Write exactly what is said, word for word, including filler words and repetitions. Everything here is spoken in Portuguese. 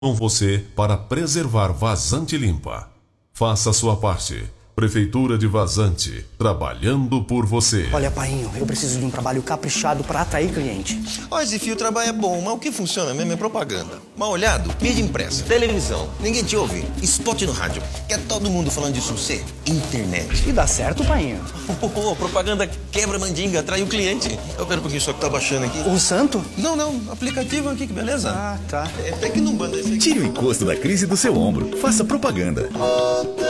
com você para preservar Vazante Limpa. Faça a sua parte. Prefeitura de Vazante, trabalhando por você. Olha, painho, eu preciso de um trabalho caprichado para atrair cliente. Ó, esse fio trabalho é bom, mas o que funciona mesmo é propaganda. Mal olhado, mídia impressa, televisão, ninguém te ouve, spot no rádio. Quer todo mundo falando de sucesso? Internet. E dá certo, painho? Oh, propaganda quebra mandinga, atrai o cliente. Eu quero um pouquinho só que tá baixando aqui. O santo? Não, não, aplicativo aqui, que beleza. Ah, tá. É até que não manda esse aqui. Tire o encosto da crise do seu ombro. Faça propaganda.